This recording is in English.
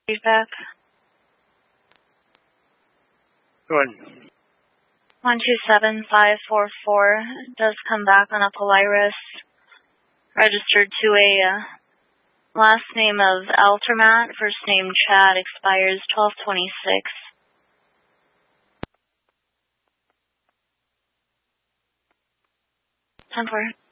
back. Go ahead. 127544 does come back on a Polaris registered to a last name of Altermat, first name Chad, expires 12/26. 10-4.